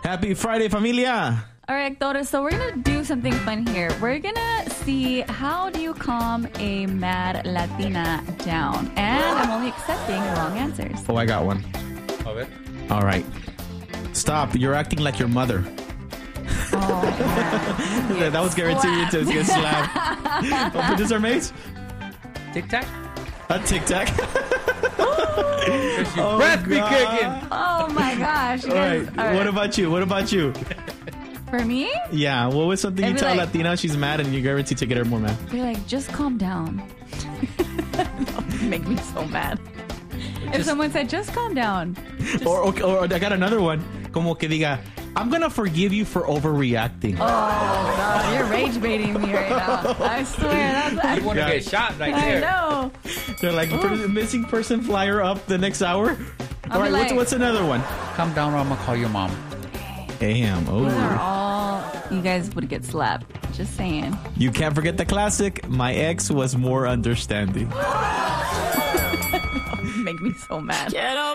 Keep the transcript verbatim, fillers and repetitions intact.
Happy Friday, familia. All right, Actores, so we're going to do something fun here. We're going to see how do you calm a mad Latina down. And I'm only accepting wrong answers. Oh, I got one. A ver. All right. Stop. You're acting like your mother. Oh, man. That was guaranteed to get slapped. Oh, producer mates? Tic Tac? A Tic Tac. Your Oh, breath be God. kicking. Oh, my gosh. You All guys- right. all right. What about you? What about you? For me? Yeah. What was something you I'd be tell a like- Latina she's mad and you're guaranteed to get her more mad? They're like, just calm down. That would make me so mad. If someone said, just calm down. Or, or, or I got another one. Como que diga, I'm going to forgive you for overreacting. Oh, God, you're rage baiting me right now. I swear. That's, You want to Yeah. get shot right I there. know. They're like, per- missing person flyer up the next hour. I'll All be right, what's, like- what's another one? Calm down or I'm going to call your mom. Damn. Those are Oh. all, you guys would get slapped. Just saying. You can't forget the classic. My ex was more understanding. Make me so mad. Get up.